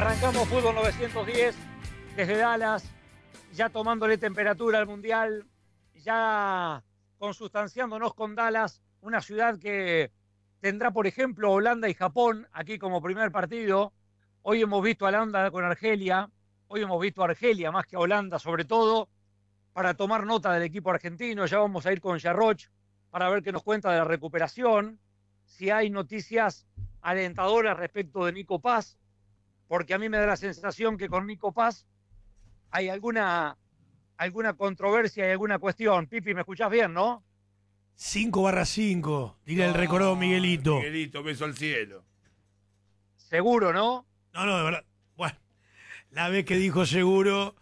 Arrancamos Fútbol 910 desde Dallas, ya tomándole temperatura al Mundial, ya consustanciándonos con Dallas, una ciudad que tendrá, por ejemplo, Holanda y Japón aquí como primer partido. Hoy hemos visto a Holanda con Argelia, hoy hemos visto a Argelia más que a Holanda, sobre todo para tomar nota del equipo argentino. Ya vamos a ir con Yarroch para ver qué nos cuenta de la recuperación, si hay noticias alentadoras respecto de Nico Paz, porque a mí me da la sensación que con Nico Paz hay alguna controversia, hay alguna cuestión. Pipi, ¿me escuchás bien, no? 5/5, diría el recordado Miguelito. Miguelito, beso al cielo. Seguro, ¿no? No, de verdad. Bueno, la vez que dijo seguro,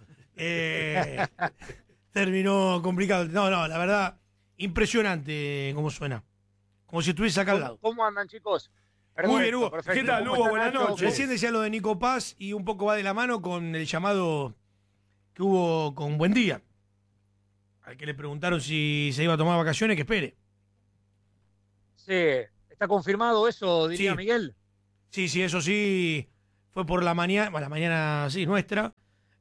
terminó complicado. No, la verdad, impresionante cómo suena. Como si estuviese acá al lado. ¿Cómo andan, chicos? Muy bien, Hugo. Perfecto. ¿Qué tal, ¿Cómo Hugo? están, Buenas Nacho? noches. Recién decía lo de Nico Paz y un poco va de la mano con el llamado que hubo con Buendía. Al que le preguntaron si se iba a tomar vacaciones, que espere. Sí, ¿está confirmado eso, diría Sí. Miguel? Sí, eso sí, fue por la mañana, bueno, la mañana, sí, nuestra,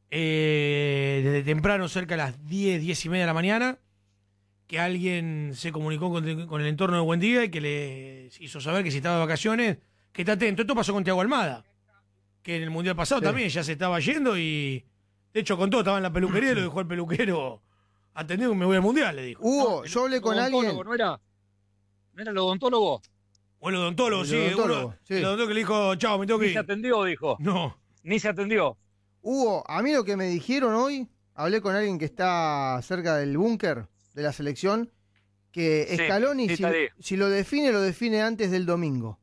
desde temprano, cerca de las 10:30 de la mañana, que alguien se comunicó con el entorno de Buendía y que le hizo saber que si estaba de vacaciones, que esté atento. Esto pasó con Thiago Almada, que en el Mundial pasado también ya se estaba yendo y, de hecho, con todo, estaba en la peluquería y lo dejó el peluquero atendido, que me voy al Mundial, le dijo. Hugo, yo hablé con alguien. ¿No era el odontólogo? O el odontólogo, El sí, odontólogo, sí. el odontólogo que le dijo, chao, me tengo que Ni se ir. atendió, dijo. No. Ni se atendió. Hugo, a mí lo que me dijeron hoy, hablé con alguien que está cerca del búnker de la selección, que Sí, Scaloni, sí, está ahí. si lo define antes del domingo.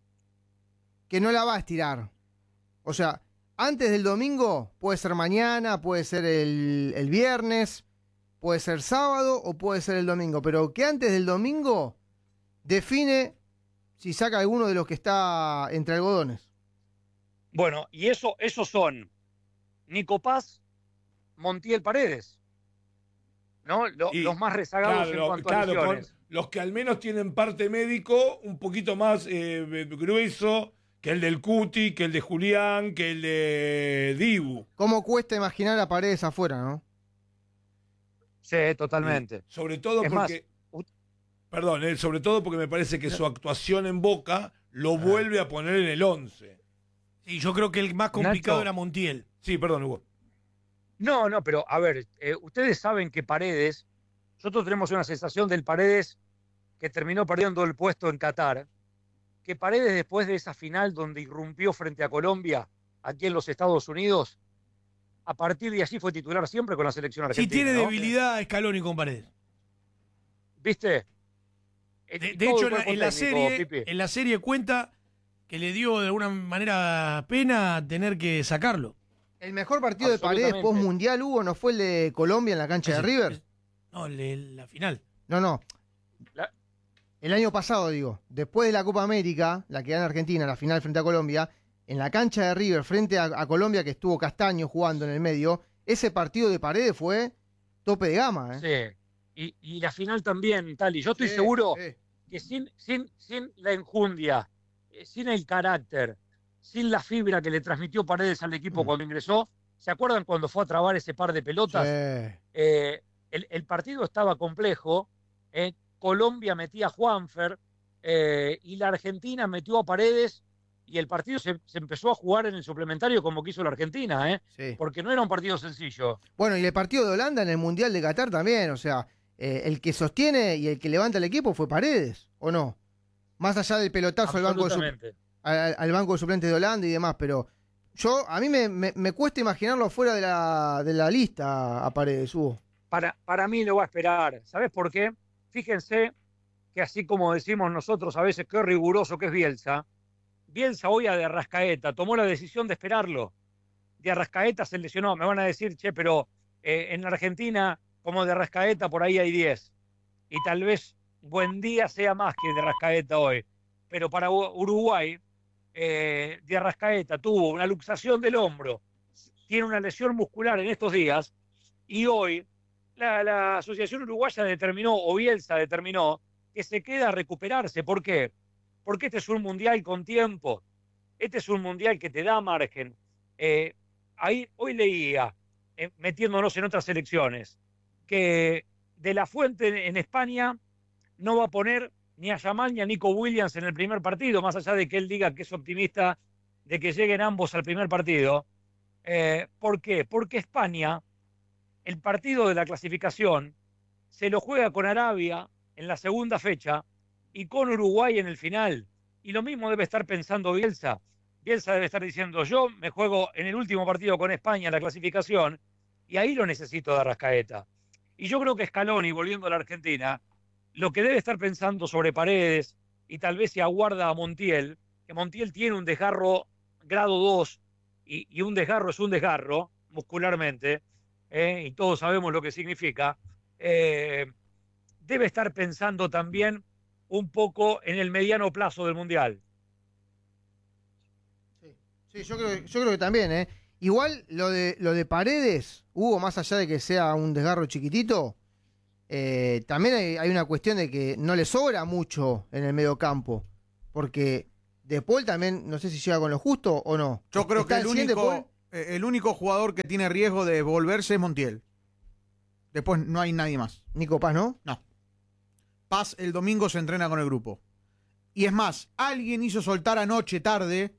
Que no la va a estirar. O sea, antes del domingo puede ser mañana, puede ser el viernes, puede ser sábado o puede ser el domingo. Pero que antes del domingo define si saca alguno de los que está entre algodones. Bueno, y esos son Nico Paz, Montiel Paredes, ¿no? Y, Los más rezagados en cuanto a lesiones. los que al menos tienen parte médico un poquito más grueso que el del Cuti, que el de Julián, que el de Dibu. ¿Cómo cuesta imaginar a Paredes afuera, no? Sí, totalmente. Sobre todo Es porque... sobre todo porque me parece que su actuación en Boca lo vuelve a poner en el 11. Sí, yo creo que el más complicado Nacho. era Montiel. Sí, perdón, Hugo. No, pero a ver, ustedes saben que Paredes, nosotros tenemos una sensación del Paredes que terminó perdiendo el puesto en Qatar, que Paredes después de esa final donde irrumpió frente a Colombia, aquí en los Estados Unidos, a partir de allí fue titular siempre con la selección Sí, argentina. tiene ¿no? debilidad Scaloni con Paredes. ¿Viste? De Todo hecho, el cuerpo en la técnico, serie, Pipi. en la serie cuenta que le dio de alguna manera pena tener que sacarlo. El mejor partido de Paredes Absolutamente. post-mundial, Hugo, ¿no fue el de Colombia en la cancha de River? No, la final. No. La- El año pasado, digo. Después de la Copa América, la que gana Argentina, la final frente a Colombia, en la cancha de River frente a Colombia, que estuvo Castaño jugando en el medio, ese partido de Paredes fue tope de gama, ¿eh? Sí. Y la final también, Tali. Yo estoy Sí, seguro sí. que sin la enjundia, sin el carácter, sin la fibra que le transmitió Paredes al equipo cuando ingresó, ¿se acuerdan cuando fue a trabar ese par de pelotas? Sí. El partido estaba complejo, Colombia metía a Juanfer y la Argentina metió a Paredes y el partido se empezó a jugar en el suplementario como quiso la Argentina, Sí. porque no era un partido sencillo. Bueno, y el partido de Holanda en el Mundial de Qatar también, o sea, el que sostiene y el que levanta el equipo fue Paredes, ¿o no? Más allá del pelotazo al banco, Absolutamente. al banco de suplentes de Holanda y demás, pero a mí me cuesta imaginarlo fuera de la lista a Paredes, Hugo. Para mí lo va a esperar. ¿Sabes por qué? Fíjense que así como decimos nosotros a veces qué riguroso que es Bielsa, Bielsa hoy a De Arrascaeta tomó la decisión de esperarlo. De Arrascaeta se lesionó. Me van a decir, che, pero en la Argentina, como De Arrascaeta, por ahí hay 10. Y tal vez Buendía sea más que De Arrascaeta hoy. Pero para Uruguay, De Arrascaeta tuvo una luxación del hombro, tiene una lesión muscular en estos días, y hoy la Asociación Uruguaya determinó, o Bielsa determinó, que se queda a recuperarse. ¿Por qué? Porque este es un mundial con tiempo. Este es un mundial que te da margen. Hoy leía, metiéndonos en otras elecciones, que De la Fuente en España no va a poner ni a Yamal ni a Nico Williams en el primer partido, más allá de que él diga que es optimista de que lleguen ambos al primer partido. ¿Por qué? Porque España, el partido de la clasificación, se lo juega con Arabia en la segunda fecha y con Uruguay en el final. Y lo mismo debe estar pensando Bielsa. Bielsa debe estar diciendo, yo me juego en el último partido con España en la clasificación y ahí lo necesito de Arrascaeta. Y yo creo que Scaloni, volviendo a la Argentina, lo que debe estar pensando sobre Paredes y tal vez se aguarda a Montiel, que Montiel tiene un desgarro grado 2 y un desgarro es un desgarro muscularmente, y todos sabemos lo que significa, debe estar pensando también un poco en el mediano plazo del Mundial. Sí, yo creo que también, ¿eh? Igual lo de Paredes, Hugo, más allá de que sea un desgarro chiquitito, también hay una cuestión de que no le sobra mucho en el mediocampo, porque De Paul también, no sé si llega con lo justo o no. Yo creo que el único jugador que tiene riesgo de volverse es Montiel. Después no hay nadie más. Nico Paz, ¿no? No. Paz el domingo se entrena con el grupo. Y es más, alguien hizo soltar anoche tarde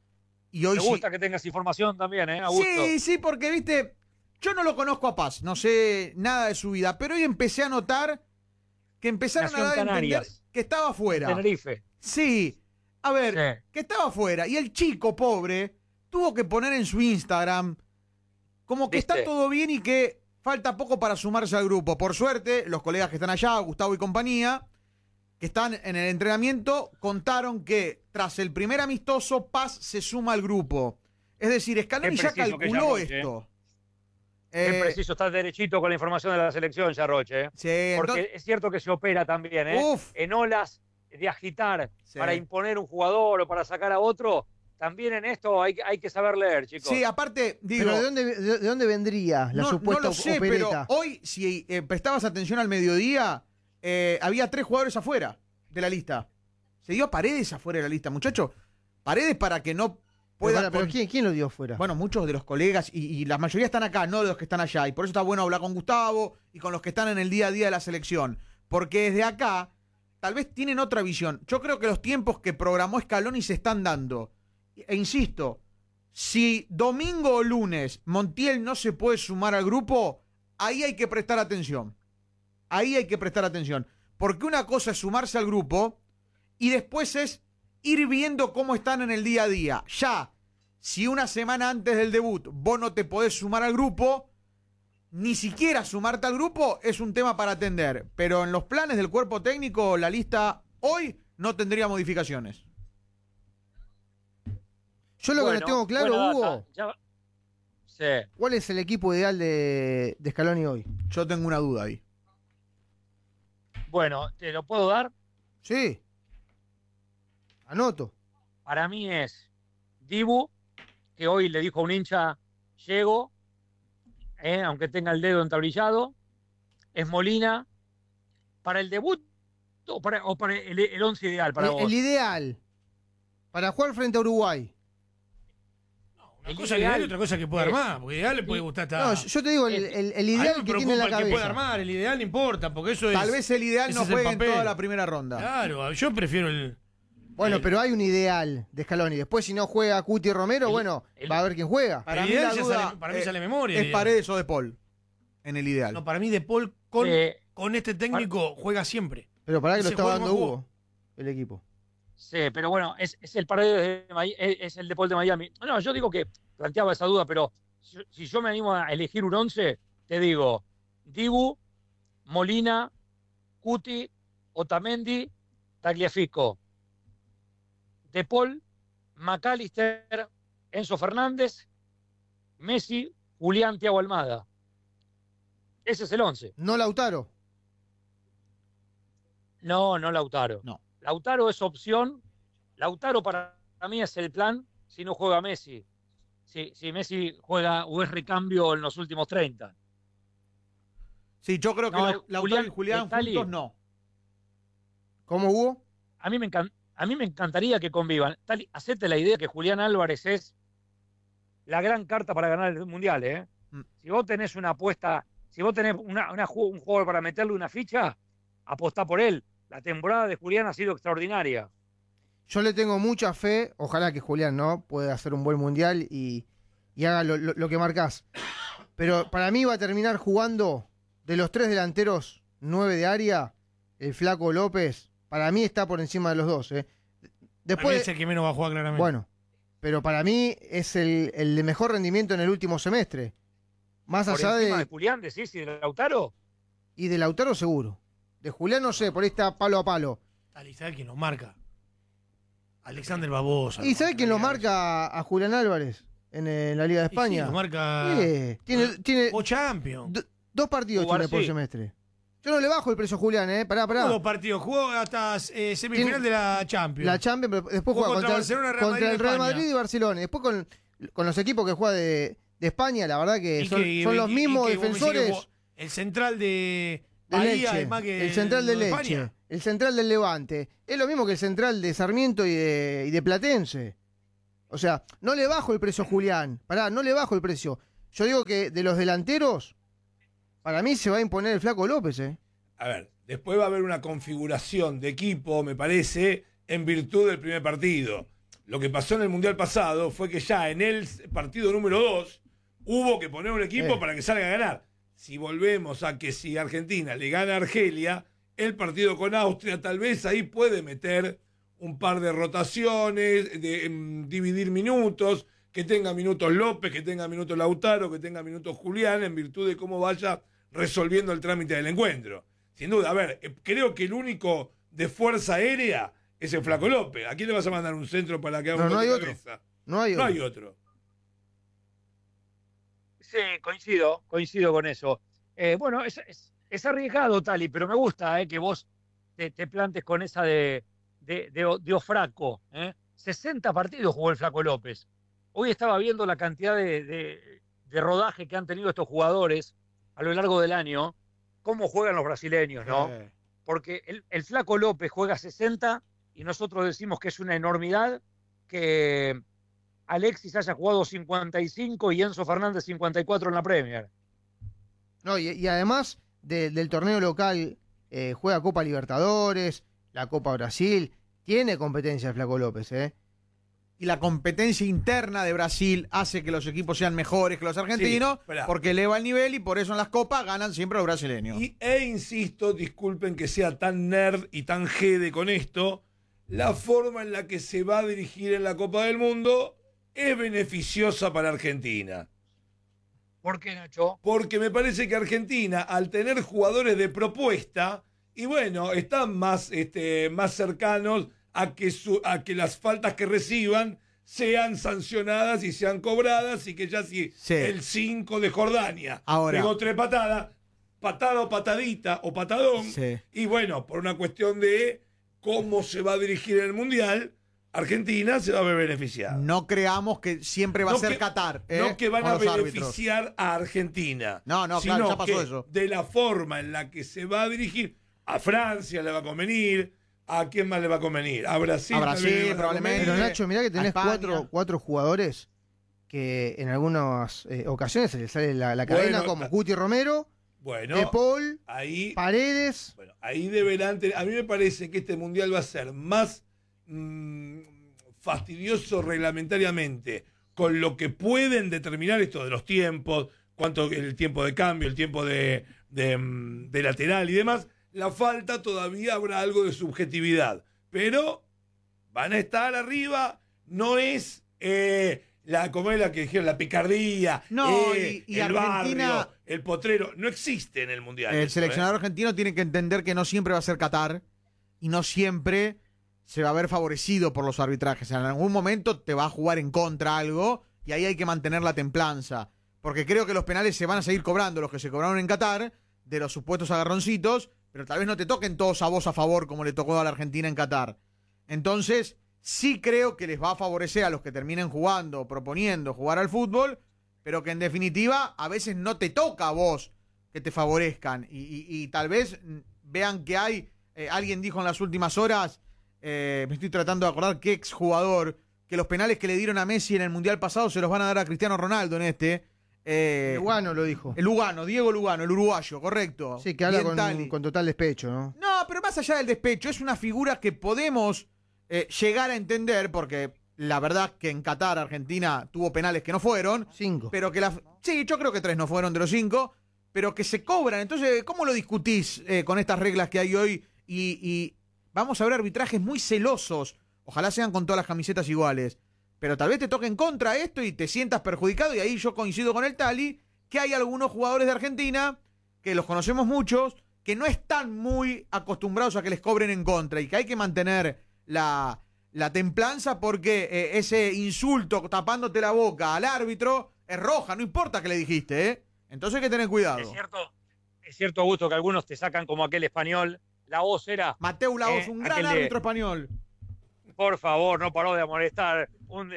y hoy Me gusta que tengas información también, Augusto. Sí, porque, viste, yo no lo conozco a Paz, no sé nada de su vida, pero hoy empecé a notar que empezaron a dar a entender que estaba afuera. Tenerife. Sí, a ver, que estaba afuera. Y el chico, pobre, tuvo que poner en su Instagram como que está todo bien y que falta poco para sumarse al grupo. Por suerte, los colegas que están allá, Gustavo y compañía, que están en el entrenamiento, contaron que tras el primer amistoso, Paz se suma al grupo. Es decir, Scaloni ya calculó esto. Qué preciso, está derechito con la información de la selección, Yarroche. Sí, porque es cierto que se opera también, en olas de agitar para imponer un jugador o para sacar a otro. También en esto hay que saber leer, chicos. Sí, aparte, digo... ¿Pero de dónde vendría la supuesta no lo sé, opereta? Pero hoy, si prestabas atención al mediodía, había 3 jugadores afuera de la lista. Se dio a Paredes afuera de la lista, muchacho. Paredes para que no pueda... Pero ¿quién lo dio afuera? Bueno, muchos de los colegas y la mayoría están acá, no de los que están allá. Y por eso está bueno hablar con Gustavo y con los que están en el día a día de la selección. Porque desde acá, tal vez tienen otra visión. Yo creo que los tiempos que programó Scaloni se están dando. E insisto, si domingo o lunes Montiel no se puede sumar al grupo, ahí hay que prestar atención. Ahí hay que prestar atención. Porque una cosa es sumarse al grupo y después es ir viendo cómo están en el día a día. Ya, si una semana antes del debut vos no te podés sumar al grupo, ni siquiera sumarte al grupo es un tema para atender. Pero en los planes del cuerpo técnico, la lista hoy no tendría modificaciones. Yo lo que no tengo claro, Hugo, sí. ¿Cuál es el equipo ideal de Scaloni hoy? Yo tengo una duda ahí. Bueno, ¿te lo puedo dar? Sí. Anoto. Para mí es Dibu, que hoy le dijo a un hincha, llego, aunque tenga el dedo entablillado. Es Molina. ¿Para el debut o para el 11 ideal para vos? El ideal. Para jugar frente a Uruguay. Una cosa ideal y otra cosa que puede armar, porque ideal le puede gustar hasta... No, yo te digo, el ideal que tiene en la cabeza. Que puede armar, el ideal no importa, porque eso Tal vez el ideal no juegue en toda la primera ronda. Claro, yo prefiero el... Bueno, pero hay un ideal de Scaloni. Después, si no juega Cuti Romero, va a ver quién juega. Para mí sale memoria. Es Paredes o De Paul, en el ideal. No, para mí De Paul con este técnico juega siempre. Pero para que lo estaba dando Hugo, el equipo. Sí, pero bueno, es el Paredes es el De Paul de Miami. No, yo digo que planteaba esa duda, pero si yo me animo a elegir un 11, te digo Dibu, Molina, Cuti, Otamendi, Tagliafico, De Paul, McAllister, Enzo Fernández, Messi, Julián, Thiago Almada. Ese es el 11. ¿No Lautaro? No Lautaro. No. Lautaro es opción. Lautaro para mí es el plan si no juega Messi. Si Messi juega o es recambio en los últimos 30. Sí, yo creo que Lautaro y Julián juntos no. ¿Cómo, Hugo? A mí me encantaría que convivan. Hacete la idea que Julián Álvarez es la gran carta para ganar el Mundial, ¿eh? Si vos tenés una apuesta, si vos tenés un jugador para meterle una ficha, apostá por él. La temporada de Julián ha sido extraordinaria. Yo le tengo mucha fe, ojalá que Julián no pueda hacer un buen Mundial y haga lo que marcás. Pero para mí va a terminar jugando de los 3 delanteros, 9 de área, el Flaco López, para mí está por encima de los 2. Después, es el que menos va a jugar claramente. Bueno, pero para mí es el de mejor rendimiento en el último semestre. Más ¿Por allá encima de Julián, decís, y de Lautaro? Y de Lautaro seguro. De Julián no sé, por ahí está palo a palo. ¿Y sabe quién lo marca? Alexander Babosa. ¿Y sabe quién lo marca a Julián Álvarez en la Liga de España? Sí, lo marca... Tiene O Champion. 2 partidos tiene por semestre. Yo no le bajo el precio a Julián, pará. Jugó 2 partidos, jugó hasta semifinal de la Champions. La Champions, pero después juega contra Barcelona, Real contra Madrid, el Real España. Madrid y Barcelona. Y después con los equipos que juega de España, la verdad que son los mismos defensores. El central de Leche, además que el central de Leche, España. el central del Levante. Es lo mismo que el central de Sarmiento y de Platense. O sea, no le bajo el precio a Julián. Pará, no le bajo el precio. Yo digo que de los delanteros, para mí se va a imponer el Flaco López, A ver, después va a haber una configuración de equipo, me parece, en virtud del primer partido. Lo que pasó en el Mundial pasado fue que ya en el partido número 2 hubo que poner un equipo para que salga a ganar. Si volvemos a que si Argentina le gana a Argelia, el partido con Austria tal vez ahí puede meter un par de rotaciones, dividir minutos, que tenga minutos López, que tenga minutos Lautaro, que tenga minutos Julián, en virtud de cómo vaya resolviendo el trámite del encuentro. Sin duda, a ver, creo que el único de fuerza aérea es el Flaco López. ¿A quién le vas a mandar un centro para que haga un no hay gol de otro. cabeza? No hay otro. Sí, coincido con eso. Bueno, es arriesgado, Tali, pero me gusta que vos te plantes con esa de Ofraco. 60 partidos jugó el Flaco López. Hoy estaba viendo la cantidad de rodaje que han tenido estos jugadores a lo largo del año, cómo juegan los brasileños, ¿no? Porque el Flaco López juega 60 y nosotros decimos que es una enormidad que Alexis haya jugado 55 y Enzo Fernández 54 en la Premier. No, y además del torneo local, juega Copa Libertadores, la Copa Brasil, tiene competencia el Flaco López, Y la competencia interna de Brasil hace que los equipos sean mejores que los argentinos, Sí, porque eleva el nivel y por eso en las copas ganan siempre los brasileños. Insisto, disculpen que sea tan nerd y tan jede con esto, la forma en la que se va a dirigir en la Copa del Mundo es beneficiosa para Argentina. ¿Por qué, Nacho? Porque me parece que Argentina, al tener jugadores de propuesta, y bueno, están más cercanos a que las faltas que reciban sean sancionadas y sean cobradas, y que ya si el 5 de Jordania pegó 3 patadas, patada o patadita o patadón, y bueno, por una cuestión de cómo se va a dirigir el Mundial, Argentina se va a ver beneficiada. No creamos que siempre va a ser Qatar. No que van a con los beneficiar árbitros. a Argentina. No, sino claro, ya pasó que eso. de la forma en la que se va a dirigir, a Francia le va a convenir, ¿a quién más le va a convenir? A Brasil, Brasil, probablemente. Pero Nacho, mirá que tenés España. cuatro jugadores que en algunas ocasiones se les sale la cadena, como Guti Romero, De Paul, ahí, Paredes. Bueno, ahí deberán tener. A mí me parece que este mundial va a ser más fastidioso reglamentariamente con lo que pueden determinar esto de los tiempos, cuánto el tiempo de cambio, el tiempo de lateral y demás. La falta todavía habrá algo de subjetividad, pero van a estar arriba. No es como es la que dijeron, la picardía, y el Argentina, barrio, el potrero, no existe en el mundial. El seleccionador argentino tiene que entender que no siempre va a ser Qatar y no siempre se va a ver favorecido por los arbitrajes. En algún momento te va a jugar en contra algo y ahí hay que mantener la templanza, porque creo que los penales se van a seguir cobrando, los que se cobraron en Qatar, de los supuestos agarroncitos, pero tal vez no te toquen todos a vos a favor como le tocó a la Argentina en Qatar. Entonces, sí creo que les va a favorecer a los que terminen jugando, proponiendo jugar al fútbol, pero que en definitiva a veces no te toca a vos que te favorezcan. Y tal vez vean que hay, alguien dijo en las últimas horas, me estoy tratando de acordar qué exjugador, que los penales que le dieron a Messi en el Mundial pasado se los van a dar a Cristiano Ronaldo en este. Lugano lo dijo. El Lugano, Diego Lugano, el uruguayo, correcto. Sí, que habla Bien, con total despecho, ¿no? No, pero más allá del despecho, es una figura que podemos llegar a entender, porque la verdad que en Qatar Argentina tuvo penales que no fueron. 5. Pero que sí, yo creo que 3 no fueron de los 5, pero que se cobran. Entonces, ¿cómo lo discutís con estas reglas que hay hoy? Y vamos a ver arbitrajes muy celosos. Ojalá sean con todas las camisetas iguales. Pero tal vez te toque en contra esto y te sientas perjudicado. Y ahí yo coincido con el Tali, que hay algunos jugadores de Argentina, que los conocemos muchos, que no están muy acostumbrados a que les cobren en contra. Y que hay que mantener la templanza, porque ese insulto tapándote la boca al árbitro es roja, no importa que le dijiste, ¿eh? Entonces hay que tener cuidado. Es cierto, Augusto, que algunos te sacan como aquel español. La voz era... Mateu Laoz, un gran árbitro español. Por favor, no paró de amonestar.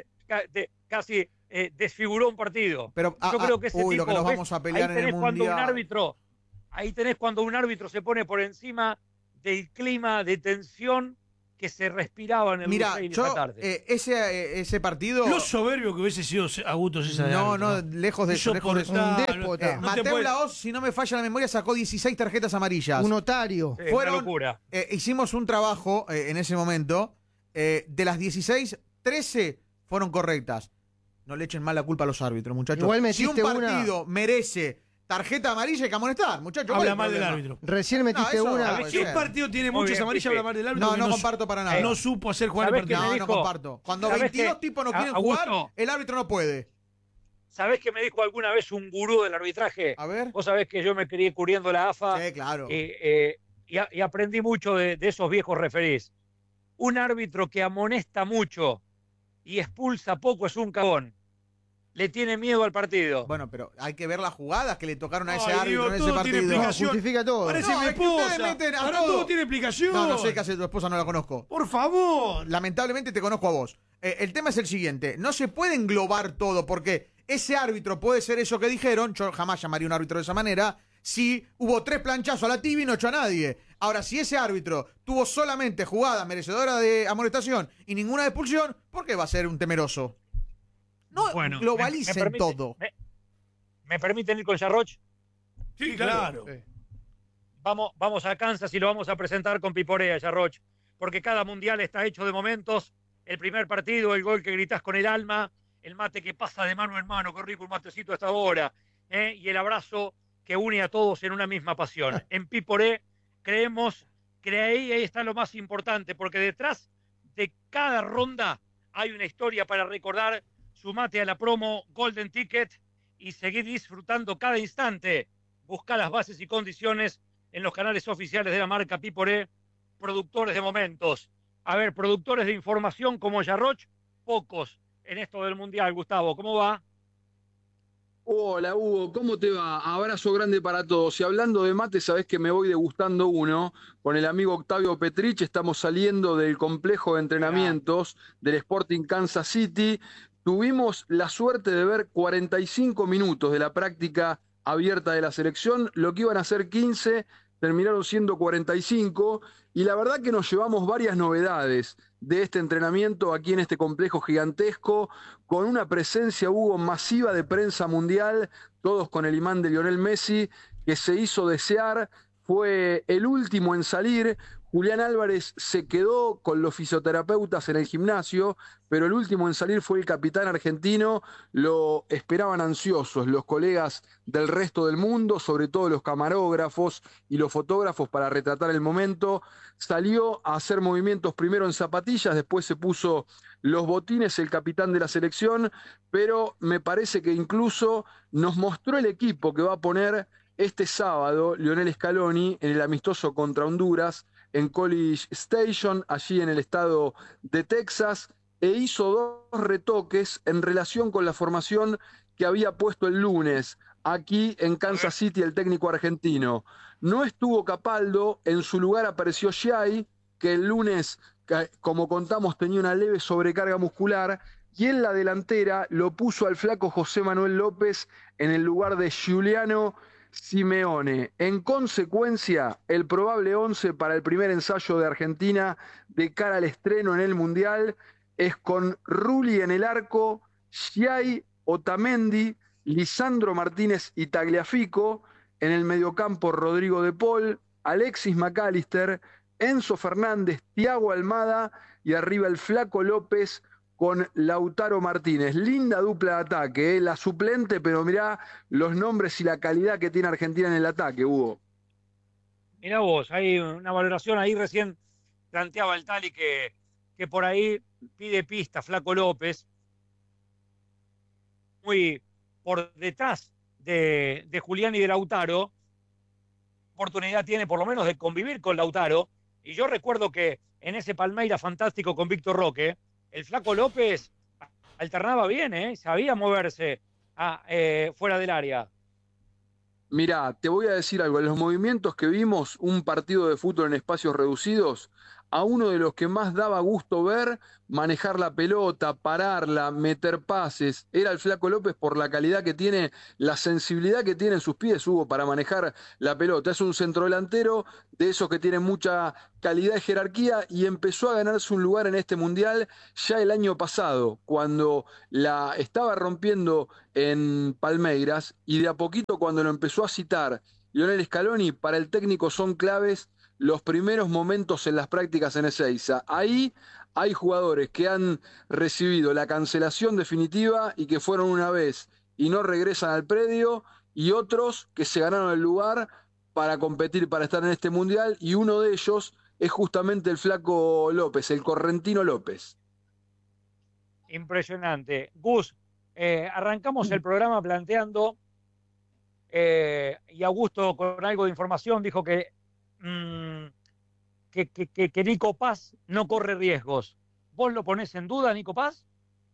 Casi desfiguró un partido. Pero, yo creo que ese tipo, lo que nos vamos a pelear en el Mundial. Ahí tenés cuando un árbitro se pone por encima del clima de tensión que se respiraba en el Lusail esa tarde. Ese partido... Lo soberbio que hubiese sido Augusto César de árbitro, no, lejos de eso. Lejos de eso. Un déspota. Mateu Laoz, si no me falla la memoria, sacó 16 tarjetas amarillas. Un notario. Una locura. Hicimos un trabajo en ese momento. De las 16, 13 fueron correctas. No le echen mal la culpa a los árbitros, muchachos. Igual si un partido merece tarjeta amarilla, hay que amonestar, muchachos. Habla mal del árbitro. Recién metiste una. Si un partido tiene muchas amarillas, habla mal del árbitro. No comparto para nada. No supo hacer jugar el partido. No comparto. Cuando 22 tipos no quieren jugar, el árbitro no puede. ¿Sabés que me dijo alguna vez un gurú del arbitraje? A ver. Vos sabés que yo me crié cubriendo la AFA. Sí, claro. Y aprendí mucho de esos viejos referís. Un árbitro que amonesta mucho y expulsa poco es un cagón. Le tiene miedo al partido. Bueno, pero hay que ver las jugadas que le tocaron a ese árbitro en ese todo partido. Tiene explicación. Justifica todo. Parece No, mi es que ustedes esposa. meten a Ahora todo. todo tiene explicación. No sé qué hace tu esposa, no la conozco. Por favor. Lamentablemente te conozco a vos. El tema es el siguiente. No se puede englobar todo, porque ese árbitro puede ser eso que dijeron. Yo jamás llamaría a un árbitro de esa manera. Si hubo 3 planchazos a la tibia y no echó a nadie. Ahora, si ese árbitro tuvo solamente jugada merecedora de amonestación y ninguna de expulsión, ¿por qué va a ser un temeroso? No globalicen todo. ¿Me permiten ir con Yarroch? Sí, claro. Vamos a Kansas y lo vamos a presentar con Piporea, Yarroch. Porque cada mundial está hecho de momentos. El primer partido, el gol que gritás con el alma, el mate que pasa de mano en mano, qué rico un matecito hasta ahora, y el abrazo que une a todos en una misma pasión. En Piporé creemos que ahí está lo más importante, porque detrás de cada ronda hay una historia para recordar. Sumate a la promo Golden Ticket y seguir disfrutando cada instante. Busca las bases y condiciones en los canales oficiales de la marca Piporé, productores de momentos. A ver, productores de información como Yarroch, pocos en esto del Mundial. Gustavo, ¿cómo va? Hola Hugo, ¿cómo te va? Abrazo grande para todos. Y hablando de mate, sabés que me voy degustando uno. Con el amigo Octavio Petrich estamos saliendo del complejo de entrenamientos del Sporting Kansas City. Tuvimos la suerte de ver 45 minutos de la práctica abierta de la selección. Lo que iban a ser 15 terminaron siendo 45. Y la verdad que nos llevamos varias novedades de este entrenamiento aquí en este complejo gigantesco, con una presencia, Hugo, masiva de prensa mundial, todos con el imán de Lionel Messi, que se hizo desear. Fue el último en salir. Julián Álvarez se quedó con los fisioterapeutas en el gimnasio, pero el último en salir fue el capitán argentino. Lo esperaban ansiosos los colegas del resto del mundo, sobre todo los camarógrafos y los fotógrafos, para retratar el momento. Salió a hacer movimientos primero en zapatillas, después se puso los botines el capitán de la selección, pero me parece que incluso nos mostró el equipo que va a poner este sábado Lionel Scaloni en el amistoso contra Honduras en College Station, allí en el estado de Texas, e hizo 2 retoques en relación con la formación que había puesto el lunes aquí en Kansas City el técnico argentino. No estuvo Capaldo, en su lugar apareció Giai, que el lunes, como contamos, tenía una leve sobrecarga muscular, y en la delantera lo puso al flaco José Manuel López en el lugar de Giuliano Simeone. En consecuencia, el probable 11 para el primer ensayo de Argentina de cara al estreno en el Mundial: es con Rulli en el arco, Sciai, Otamendi, Lisandro Martínez y Tagliafico, en el mediocampo Rodrigo de Paul, Alexis McAllister, Enzo Fernández, Thiago Almada y arriba el Flaco López con Lautaro Martínez. Linda dupla de ataque, la suplente, pero mirá los nombres y la calidad que tiene Argentina en el ataque, Hugo. Mirá vos, hay una valoración ahí recién planteaba el Tali que por ahí pide pista Flaco López, muy por detrás de Julián y de Lautaro, oportunidad tiene por lo menos de convivir con Lautaro, y yo recuerdo que en ese Palmeiras fantástico con Víctor Roque, el Flaco López alternaba bien, sabía moverse fuera del área. Mirá, te voy a decir algo, en los movimientos que vimos, un partido de fútbol en espacios reducidos, a uno de los que más daba gusto ver, manejar la pelota, pararla, meter pases, era el Flaco López por la calidad que tiene, la sensibilidad que tiene en sus pies, Hugo, para manejar la pelota. Es un centrodelantero de esos que tienen mucha calidad y jerarquía y empezó a ganarse un lugar en este Mundial ya el año pasado, cuando la estaba rompiendo en Palmeiras y de a poquito cuando lo empezó a citar Lionel Scaloni, para el técnico son claves los primeros momentos en las prácticas en Ezeiza. Ahí hay jugadores que han recibido la cancelación definitiva y que fueron una vez y no regresan al predio, y otros que se ganaron el lugar para competir, para estar en este Mundial, y uno de ellos es justamente el Flaco López, el correntino López. Impresionante. Gus, arrancamos el programa planteando, y Augusto con algo de información dijo que Nico Paz no corre riesgos. ¿Vos lo ponés en duda, Nico Paz?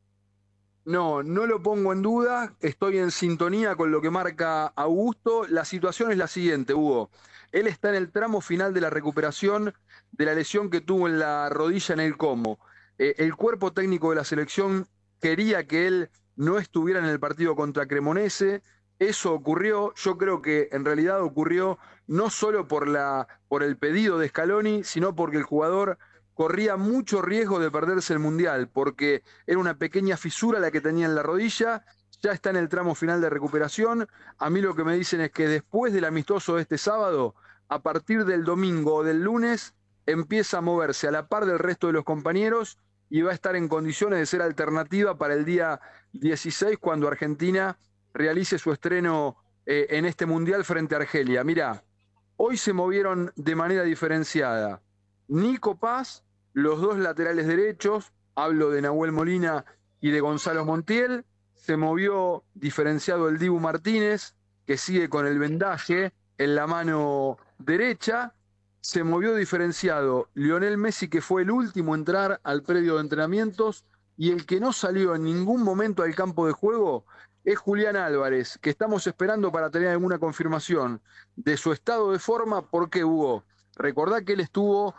No, no lo pongo en duda, estoy en sintonía con lo que marca Augusto. La situación es la siguiente, Hugo. Él está en el tramo final de la recuperación de la lesión que tuvo en la rodilla en el Como. El cuerpo técnico de la selección quería que él no estuviera en el partido contra Cremonese. Eso ocurrió, yo creo que en realidad ocurrió no solo por el pedido de Scaloni, sino porque el jugador corría mucho riesgo de perderse el Mundial, porque era una pequeña fisura la que tenía en la rodilla, ya está en el tramo final de recuperación. A mí lo que me dicen es que después del amistoso de este sábado, a partir del domingo o del lunes, empieza a moverse a la par del resto de los compañeros y va a estar en condiciones de ser alternativa para el día 16, cuando Argentina realice su estreno en este Mundial frente a Argelia. Mirá, hoy se movieron de manera diferenciada Nico Paz, los dos laterales derechos, hablo de Nahuel Molina y de Gonzalo Montiel. Se movió diferenciado el Dibu Martínez, que sigue con el vendaje en la mano derecha. Se movió diferenciado Lionel Messi, que fue el último a entrar al predio de entrenamientos, y el que no salió en ningún momento al campo de juego es Julián Álvarez, que estamos esperando para tener alguna confirmación de su estado de forma. ¿Por qué, Hugo? Recordá que él estuvo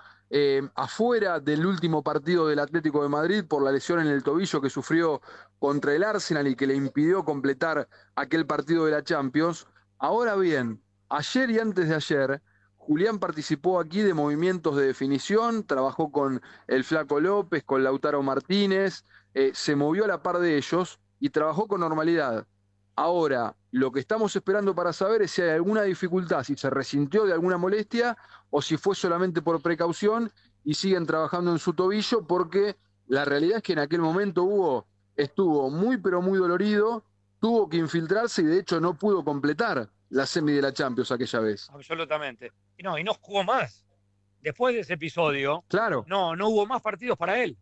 afuera del último partido del Atlético de Madrid por la lesión en el tobillo que sufrió contra el Arsenal y que le impidió completar aquel partido de la Champions. Ahora bien, ayer y antes de ayer, Julián participó aquí de movimientos de definición, trabajó con el Flaco López, con Lautaro Martínez, se movió a la par de ellos y trabajó con normalidad. Ahora, lo que estamos esperando para saber es si hay alguna dificultad, si se resintió de alguna molestia o si fue solamente por precaución y siguen trabajando en su tobillo, porque la realidad es que en aquel momento Hugo estuvo muy pero muy dolorido, tuvo que infiltrarse y de hecho no pudo completar la semi de la Champions aquella vez. Absolutamente. Y no jugó más. Después de ese episodio, claro, no hubo más partidos para él.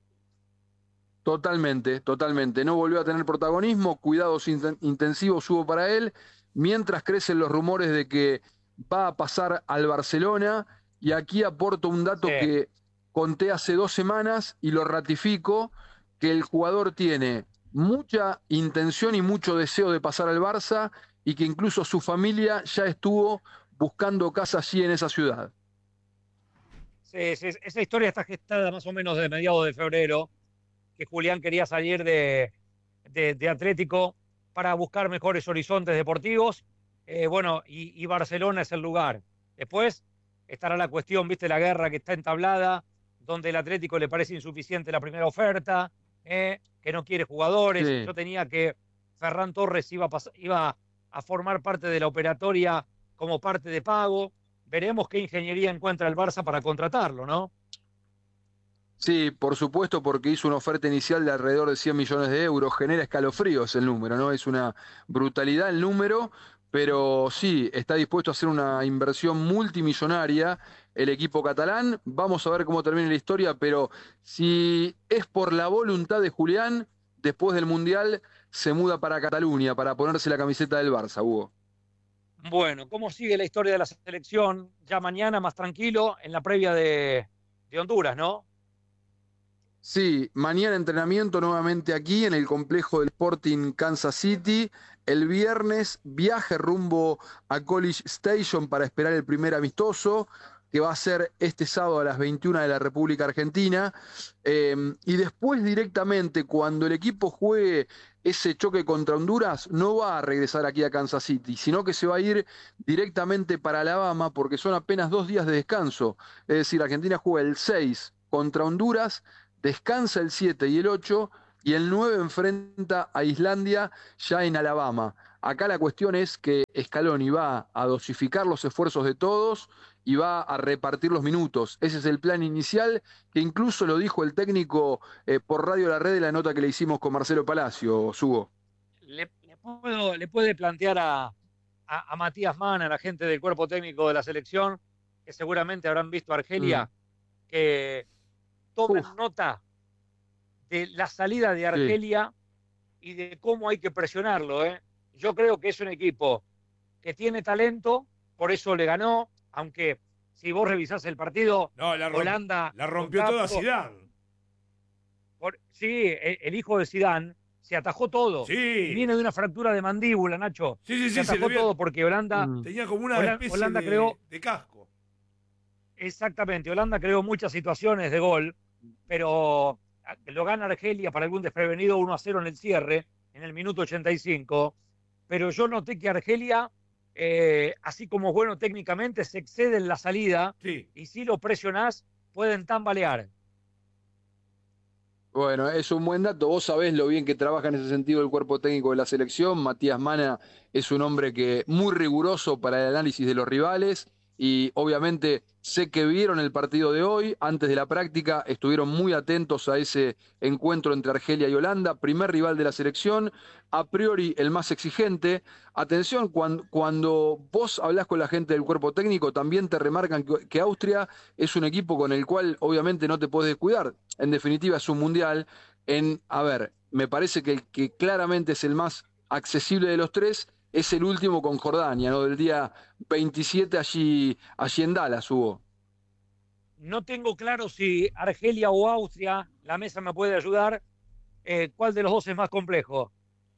Totalmente. No volvió a tener protagonismo, cuidados intensivos hubo para él, mientras crecen los rumores de que va a pasar al Barcelona. Y aquí aporto un dato que conté hace 2 semanas y lo ratifico, que el jugador tiene mucha intención y mucho deseo de pasar al Barça, y que incluso su familia ya estuvo buscando casa allí en esa ciudad. Sí, esa historia está gestada más o menos de mediados de febrero, que Julián quería salir de Atlético para buscar mejores horizontes deportivos. Y Barcelona es el lugar. Después estará la cuestión, viste, la guerra que está entablada donde el Atlético le parece insuficiente la primera oferta, que no quiere jugadores. Sí. Yo tenía que Ferran Torres iba a formar parte de la operatoria como parte de pago. Veremos qué ingeniería encuentra el Barça para contratarlo, ¿no? Sí, por supuesto, porque hizo una oferta inicial de alrededor de 100 millones de euros. Genera escalofríos el número, ¿no? Es una brutalidad el número, pero sí, está dispuesto a hacer una inversión multimillonaria el equipo catalán. Vamos a ver cómo termina la historia, pero si es por la voluntad de Julián, después del Mundial se muda para Cataluña para ponerse la camiseta del Barça, Hugo. Bueno, ¿cómo sigue la historia de la selección? Ya mañana más tranquilo en la previa de Honduras, ¿no? Sí, mañana entrenamiento nuevamente aquí en el complejo del Sporting Kansas City. El viernes viaje rumbo a College Station para esperar el primer amistoso, que va a ser este sábado a las 21 de la República Argentina. Y después directamente, cuando el equipo juegue ese choque contra Honduras, no va a regresar aquí a Kansas City, sino que se va a ir directamente para Alabama, porque son apenas 2 días de descanso. Es decir, Argentina juega el 6 contra Honduras, descansa el 7 y el 8, y el 9 enfrenta a Islandia ya en Alabama. Acá la cuestión es que Scaloni va a dosificar los esfuerzos de todos y va a repartir los minutos. Ese es el plan inicial, que incluso lo dijo el técnico por Radio La Red en la nota que le hicimos con Marcelo Palacio, Hugo. Le puede plantear a Matías Mann, a la gente del cuerpo técnico de la selección, que seguramente habrán visto a Argelia, que tomen nota de la salida de Argelia y de cómo hay que presionarlo. Yo creo que es un equipo que tiene talento, por eso le ganó, aunque si vos revisás el partido, Holanda... La rompió toda Zidane. Sí, el hijo de Zidane se atajó todo. Sí. Y viene de una fractura de mandíbula, Nacho. Sí, se atajó todo porque Holanda... Tenía como una especie de casco. Exactamente, Holanda creó muchas situaciones de gol, pero lo gana Argelia para algún desprevenido 1-0 en el cierre, en el minuto 85. Pero yo noté que Argelia, así como es bueno técnicamente, se excede en la salida, y si lo presionás, pueden tambalear. Bueno, es un buen dato. Vos sabés lo bien que trabaja en ese sentido el cuerpo técnico de la selección. Matías Mana es un hombre que muy riguroso para el análisis de los rivales, y obviamente sé que vieron el partido de hoy. Antes de la práctica estuvieron muy atentos a ese encuentro entre Argelia y Holanda, primer rival de la selección, a priori el más exigente. Atención, cuando vos hablás con la gente del cuerpo técnico, también te remarcan que Austria es un equipo con el cual obviamente no te podés descuidar. En definitiva es un mundial. Me parece que el que claramente es el más accesible de los tres es el último con Jordania, ¿no? Del día 27 allí en Dallas, Hugo. No tengo claro si Argelia o Austria, la mesa me puede ayudar. ¿Cuál de los dos es más complejo?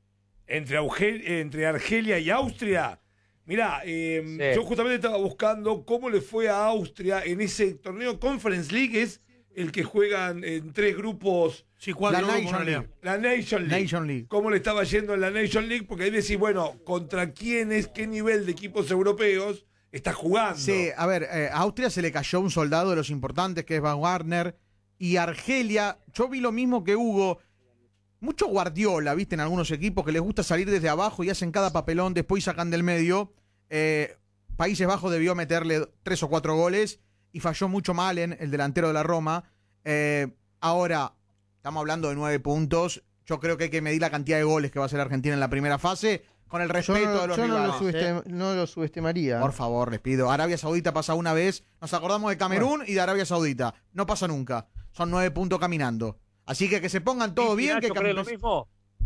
Entre Argelia y Austria. Mirá, yo justamente estaba buscando cómo le fue a Austria en ese torneo Conference League, es el que juegan en 3 grupos. Sí, 4 grupos. La Nation League. ¿Cómo le estaba yendo en la Nation League? Porque ahí decís, bueno, ¿contra quiénes, qué nivel de equipos europeos está jugando? Sí, a ver, a Austria se le cayó un soldado de los importantes, que es Van Warner. Y Argelia, yo vi lo mismo que Hugo. Mucho Guardiola, viste, en algunos equipos que les gusta salir desde abajo y hacen cada papelón, después sacan del medio. Países Bajos debió meterle 3 o 4 goles y falló mucho Malen, el delantero de la Roma. Ahora, estamos hablando de 9 puntos. Yo creo que hay que medir la cantidad de goles que va a hacer Argentina en la primera fase, con el respeto de los rivales. No lo subestimaría. Por favor, les pido. Arabia Saudita pasa una vez. Nos acordamos de Camerún y de Arabia Saudita. No pasa nunca. Son 9 puntos caminando. Así que se pongan todo bien. Que cree lo mismo.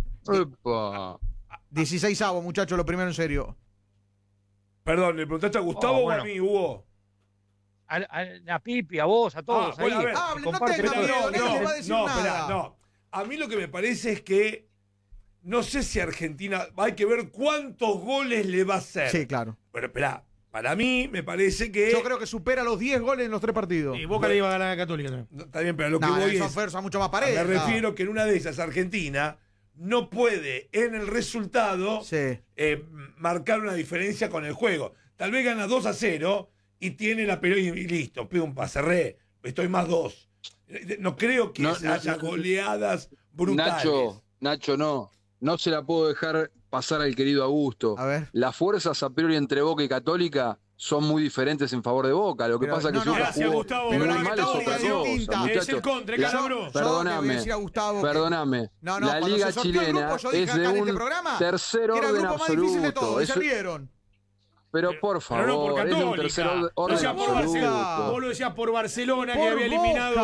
16avo, muchachos, lo primero en serio. Perdón, ¿le preguntaste a Gustavo o a mí, Hugo? A Pipi, a vos, a todos. Bueno, ahí. No tengan miedo, nadie va a decir nada. No. A mí lo que me parece es que no sé si Argentina, hay que ver cuántos goles le va a hacer. Sí, claro. Pero espera, para mí me parece que... Yo creo que supera los 10 goles en los 3 partidos. Y Boca le iba a ganar a Católica también. No, está bien, pero lo que voy es... fuerza mucho más pareja. Me refiero que en una de esas Argentina no puede en el resultado marcar una diferencia con el juego. Tal vez gana 2-0 y tiene la pelota y listo, pido un pase, estoy más 2. No creo que haya goleadas brutales. Nacho, no se la puedo dejar pasar al querido Augusto. A ver. Las fuerzas a priori entre Boca y Católica son muy diferentes en favor de Boca. Lo que pasa es que gracias, Gustavo, muy pero mal es otra cosa, es el contra, Calabro. Perdóname. La Liga Chilena es de un tercer orden absoluto. Pero por favor, no por es de un Católica. tercer orden Por absoluto. Vos lo decías por Barcelona, que había eliminado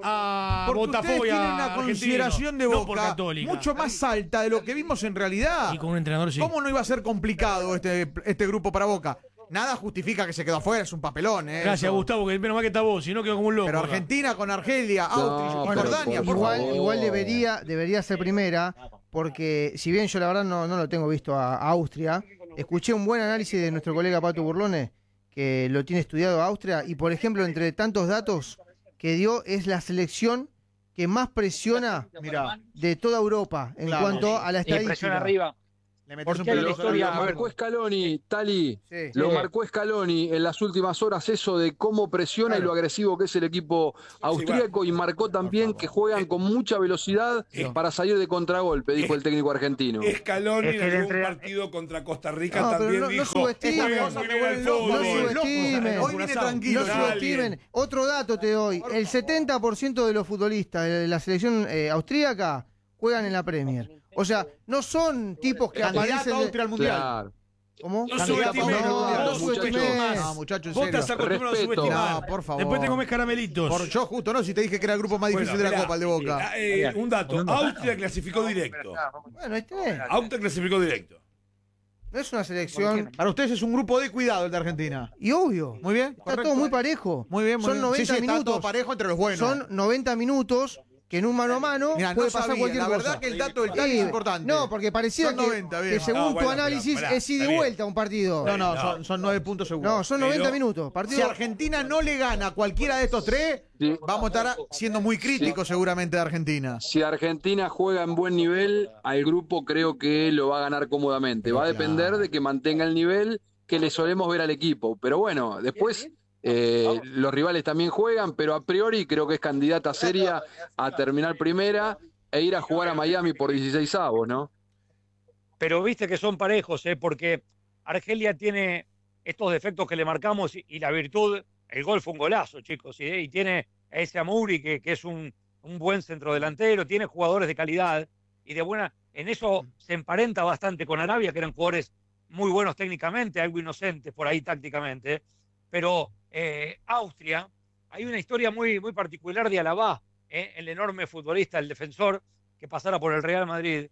a porque Botafogo ustedes y tienen a una Argentino, consideración de no por Boca Católica. mucho más alta de lo que vimos en realidad. Y con un entrenador, sí. ¿Cómo no iba a ser complicado este grupo para Boca? Nada justifica que se quedó afuera, es un papelón. Gracias, eso. Gustavo, que menos mal que está vos, si no quedó como un loco. Pero acá. Argentina con Argelia, Austria y Jordania, por favor. Igual debería ser primera, porque si bien yo la verdad no lo tengo visto a Austria, escuché un buen análisis de nuestro colega Pato Burlone, que lo tiene estudiado Austria, y por ejemplo, entre tantos datos que dio, es la selección que más presiona de toda Europa en cuanto a la estadística. Presión arriba. Porque la historia lo marcó Scaloni, Tali, Sí. lo marcó Scaloni en las últimas horas, eso de cómo presiona y lo agresivo que es el equipo austríaco, y marcó también que juegan con mucha velocidad para salir de contragolpe, dijo el técnico argentino. Scaloni en algún partido contra Costa Rica No, también pero no dijo: subestimen. "Juegan muy bien al fútbol". No subestimen. Hoy viene tranquilo. No subestimen. Otro dato te doy. El 70% de los futbolistas de la selección austríaca juegan en la Premier. O sea, no son tipos que Candidato aparecen... Austria al Mundial. Claro. ¿Cómo? No subestimen, No subestimen. No, muchachos, en Vos serio. estás acostumbrado a Respeto. subestimar. No, por favor. Después te comes caramelitos. Yo justo no, si te dije que era el grupo más difícil de la mirá, Copa, el de Boca. Un dato: Austria clasificó directo. Bueno, este Austria clasificó directo. no es una selección... Para ustedes es un grupo de cuidado el de Argentina. Y obvio. Muy bien. Está todo muy parejo. Muy bien, muy Son bien. 90 Sí, está minutos. todo parejo entre los buenos. Son 90 minutos que en un mano a mano Mirá, puede no pasar sabía, cualquier la cosa. verdad que el dato del Tali es importante. No, porque parecía Son que, 90, bien. que según No, tu bueno, análisis pero, es ida está y bien. vuelta un partido. Son 9 puntos seguros. No, son 90 Pero- minutos. Si Partido... Argentina no le gana a cualquiera de estos tres, Sí. vamos a estar siendo muy críticos seguramente de Argentina. Si Argentina juega en buen nivel, al grupo creo que lo va a ganar cómodamente. Va a depender de que mantenga el nivel que le solemos ver al equipo. Pero bueno, después los rivales también juegan, pero a priori creo que es candidata seria a terminar primera e ir a jugar a Miami por 16avos, ¿no? Pero viste que son parejos, porque Argelia tiene estos defectos que le marcamos y la virtud, el gol fue un golazo, chicos, y tiene a ese Amouri que es un buen centrodelantero, tiene jugadores de calidad y de buena, en eso se emparenta bastante con Arabia, que eran jugadores muy buenos técnicamente, algo inocentes por ahí tácticamente, pero Austria, hay una historia muy, muy particular de Alabá, el enorme futbolista, el defensor que pasara por el Real Madrid.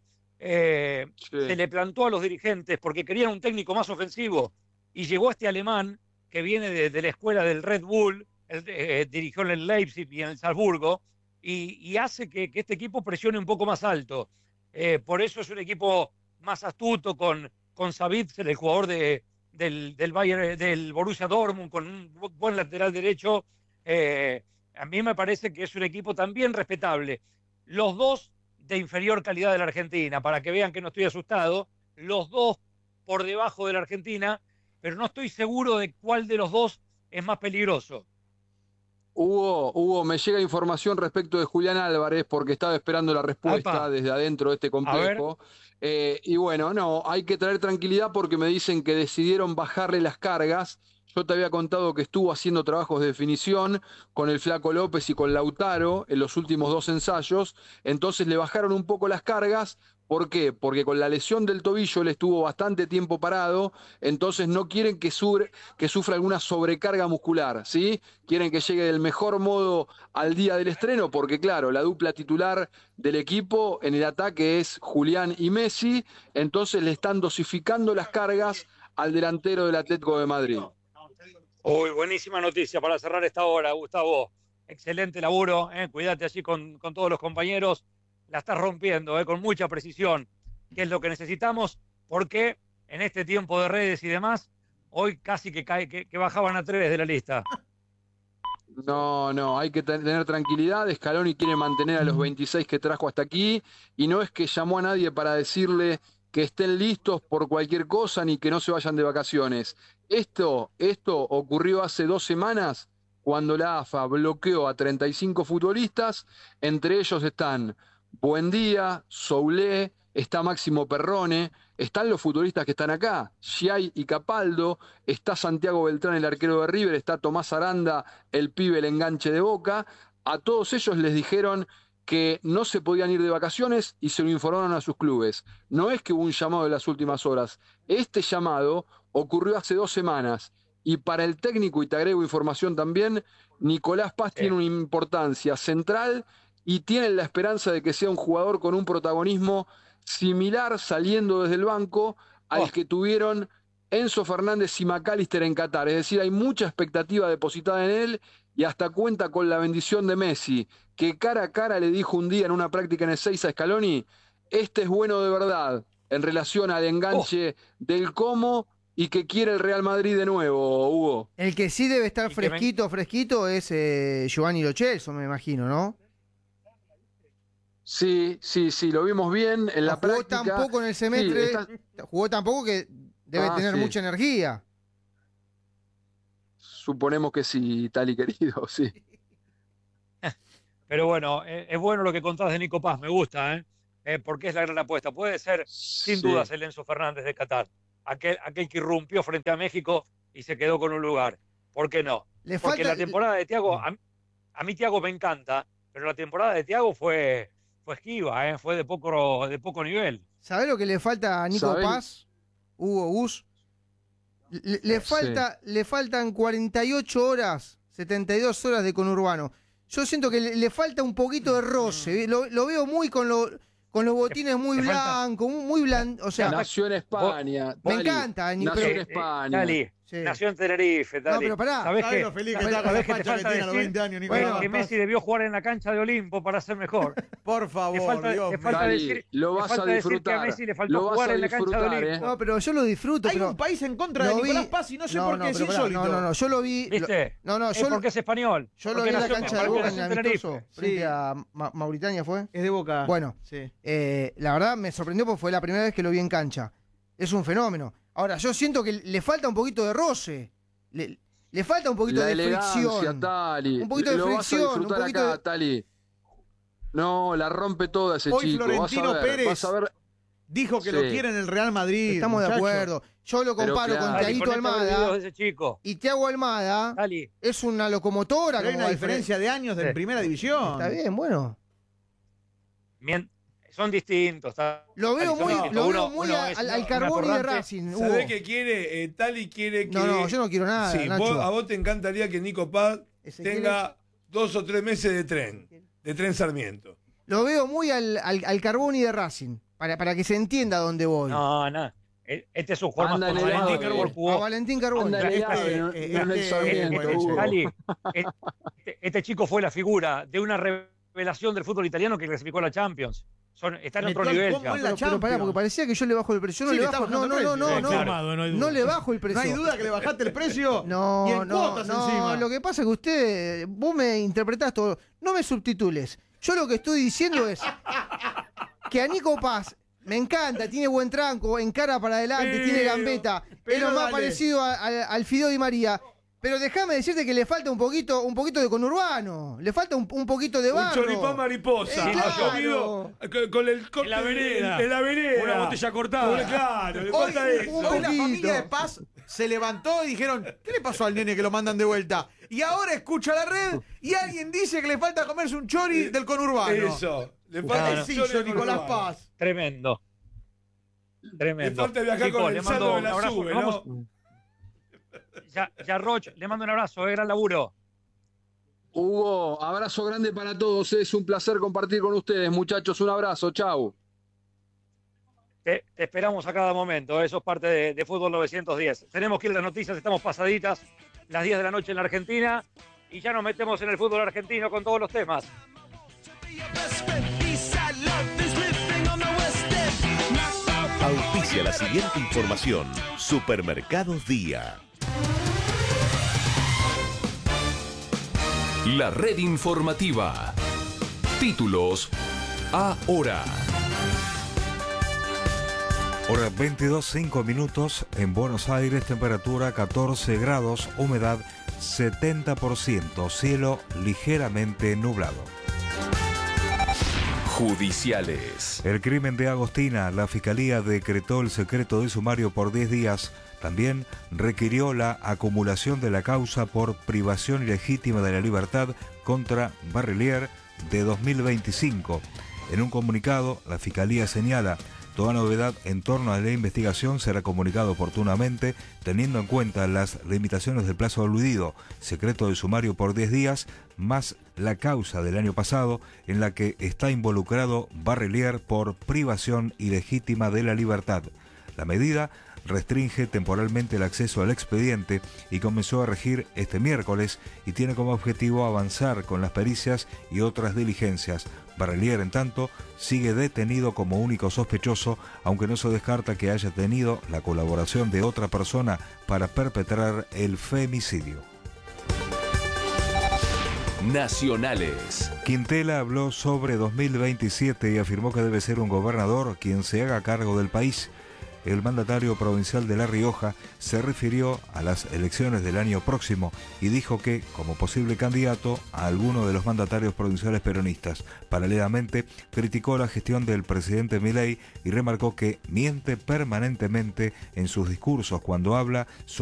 Se le plantó a los dirigentes porque querían un técnico más ofensivo y llegó este alemán que viene de la escuela del Red Bull, dirigió en el Leipzig y en el Salzburgo, y hace que este equipo presione un poco más alto. Por eso es un equipo más astuto con Sabitzer, el jugador del Bayern, del Borussia Dortmund, con un buen lateral derecho. A mí me parece que es un equipo también respetable. Los dos de inferior calidad de la Argentina, para que vean que no estoy asustado, los dos por debajo de la Argentina, pero no estoy seguro de cuál de los dos es más peligroso. Hugo, me llega información respecto de Julián Álvarez porque estaba esperando la respuesta desde adentro de este complejo. Y bueno, no, hay que traer tranquilidad porque me dicen que decidieron bajarle las cargas. Yo te había contado que estuvo haciendo trabajos de definición con el Flaco López y con Lautaro en los últimos 2 ensayos. Entonces le bajaron un poco las cargas. ¿Por qué? Porque con la lesión del tobillo él estuvo bastante tiempo parado, entonces no quieren que sufra alguna sobrecarga muscular, ¿sí? Quieren que llegue del mejor modo al día del estreno, porque claro, la dupla titular del equipo en el ataque es Julián y Messi, entonces le están dosificando las cargas al delantero del Atlético de Madrid. Uy, buenísima noticia para cerrar esta hora, Gustavo. Excelente laburo, cuídate así con todos los compañeros. La estás rompiendo, con mucha precisión, que es lo que necesitamos, porque en este tiempo de redes y demás, hoy casi que bajaban a 3 de la lista. No, hay que tener tranquilidad. Scaloni quiere mantener a los 26 que trajo hasta aquí, y no es que llamó a nadie para decirle que estén listos por cualquier cosa ni que no se vayan de vacaciones. Esto ocurrió hace 2 semanas, cuando la AFA bloqueó a 35 futbolistas, entre ellos están Buendía, Soulé, está Máximo Perrone, están los futbolistas que están acá, Giai y Capaldo, está Santiago Beltrán, el arquero de River, está Tomás Aranda, el pibe, el enganche de Boca. A todos ellos les dijeron que no se podían ir de vacaciones y se lo informaron a sus clubes. No es que hubo un llamado de las últimas horas. Este llamado ocurrió hace 2 semanas. Y para el técnico, y te agrego información también, Nicolás Paz tiene una importancia central y tienen la esperanza de que sea un jugador con un protagonismo similar saliendo desde el banco al que tuvieron Enzo Fernández y McAllister en Qatar. Es decir, hay mucha expectativa depositada en él y hasta cuenta con la bendición de Messi, que cara a cara le dijo un día en una práctica en Ezeiza a Scaloni, este es bueno de verdad, en relación al enganche del Como y que quiere el Real Madrid de nuevo, Hugo. El que sí debe estar fresquito es Giovanni Lo Celso, me imagino, ¿no? Sí, lo vimos bien en la práctica. Jugó tan poco en el semestre, jugó tan poco que debe tener mucha energía. Suponemos que sí, Tali querido, sí. Pero bueno, es bueno lo que contás de Nico Paz, me gusta, porque es la gran apuesta. Puede ser, sin dudas, el Enzo Fernández de Qatar, aquel que irrumpió frente a México y se quedó con un lugar. ¿Por qué no? Porque la temporada de Thiago, a mí Thiago me encanta, pero la temporada de Thiago fue esquiva, fue de poco nivel. ¿Sabés lo que le falta a Nico Paz, Hugo Gus? Le faltan 48 horas, 72 horas de conurbano. Yo siento que le falta un poquito de roce. Lo veo muy con los botines muy blancos, muy blandos. O sea, nació en España. Me encanta, nació en España. Sí. Nació en Tenerife. No, pero pará. ¿Sabés lo feliz que está con la cancha que tiene a los 20 años, Nicolás? Que Messi debió jugar en la cancha de Olimpo para ser mejor. Por favor, le falta decir, lo vas a disfrutar. Que a Messi le faltó jugar en la cancha de Olimpo. No, pero yo lo disfruto. Hay un país en contra de Nicolás Paz y no sé por qué es insólito. No, yo lo vi. ¿Viste? Porque es español. Yo lo vi en la cancha de Boca en el amistoso. Frente a Mauritania, ¿fue? Es de Boca. Bueno, la verdad me sorprendió porque fue la primera vez que lo vi en cancha. Es un fenómeno. Ahora, yo siento que le falta un poquito de roce. Le falta un poquito de fricción. Tali. Un poquito de fricción. Un poquito acá, Tali. No, la rompe toda ese Hoy chico. Florentino Pérez vas a ver. Dijo que lo quiere en el Real Madrid. Estamos de acuerdo. Yo lo comparo con Thiaguito Almada. Y Thiago Almada es una locomotora. Pero hay una diferencia de años de primera división. Está bien, bueno. Son distintos. Lo veo muy al Carboni de Racing. ¿Sabés qué quiere? Tali quiere que... No, yo no quiero nada, sí, Nacho. A vos te encantaría que Nico Paz tenga 2 o 3 meses de tren Sarmiento. Lo veo muy al Carboni de Racing, para que se entienda dónde voy. No. Este es un jugador más por Valentín Carboni. Este chico fue la figura de una revelación del fútbol italiano que clasificó a la Champions. Está en otro nivel. Pero pará, porque parecía que yo le bajo el precio. No le bajo, no le bajo el precio. No hay duda que le bajaste el precio. No, lo que pasa es que vos me interpretás todo. No me subtitules. Yo lo que estoy diciendo es que a Nico Paz me encanta, tiene buen tranco, encara para adelante, tiene gambeta. Es lo más parecido al Fideo Di María. Pero déjame decirte que le falta un poquito de conurbano. Le falta un poquito de barro. Un choripán mariposa. Claro. En la vereda. En la vereda. Una botella cortada. Claro, le falta eso. Hoy la familia de Paz se levantó y dijeron, ¿qué le pasó al nene que lo mandan de vuelta? Y ahora escucha la red y alguien dice que le falta comerse un chori del conurbano. Eso. Le falta el Nicolás Paz. Tremendo. Le falta viajar con el saldo de la sube, ¿no? Ya Roch, le mando un abrazo, gran laburo. Hugo, abrazo grande para todos, es un placer compartir con ustedes, muchachos, un abrazo, chau. Te esperamos a cada momento, eso es parte de Fútbol 910. Tenemos que ir a las noticias, estamos pasaditas, las 10 de la noche en la Argentina, y ya nos metemos en el fútbol argentino con todos los temas. Auspicia la siguiente información. Supermercados Día. La red informativa. Títulos ahora. Hora 22:05 en Buenos Aires, temperatura 14 grados, humedad 70%, cielo ligeramente nublado. Judiciales. El crimen de Agostina, la Fiscalía decretó el secreto de sumario por 10 días. También requirió la acumulación de la causa por privación ilegítima de la libertad contra Barrelier de 2025. En un comunicado, la Fiscalía señala: toda novedad en torno a la investigación será comunicado oportunamente, teniendo en cuenta las limitaciones del plazo aludido, secreto de sumario por 10 días, más la causa del año pasado en la que está involucrado Barrelier por privación ilegítima de la libertad. La medida restringe temporalmente el acceso al expediente y comenzó a regir este miércoles y tiene como objetivo avanzar con las pericias y otras diligencias. Barrelier, en tanto, sigue detenido como único sospechoso, aunque no se descarta que haya tenido la colaboración de otra persona para perpetrar el femicidio. Nacionales. Quintela habló sobre 2027 y afirmó que debe ser un gobernador quien se haga cargo del país. El mandatario provincial de La Rioja se refirió a las elecciones del año próximo y dijo que, como posible candidato, a alguno de los mandatarios provinciales peronistas. Paralelamente, criticó la gestión del presidente Milei y remarcó que miente permanentemente en sus discursos cuando habla sobre